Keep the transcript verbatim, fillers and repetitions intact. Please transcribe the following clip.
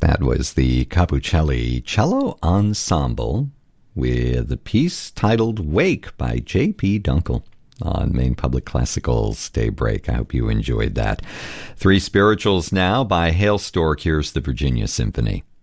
That was the Capucelli Cello Ensemble with a piece titled Wake by J P. Dunkel on Maine Public Classical's Daybreak. I hope you enjoyed that. Three Spirituals now by Hale Stork. Here's the Virginia Symphony.